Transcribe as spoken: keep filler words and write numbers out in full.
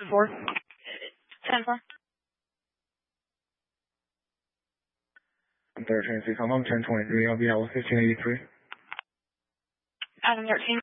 four. ten four. thirteen, six, I'm on ten twenty-three. I'll be out with fifteen eighty-three. Adam thirteen.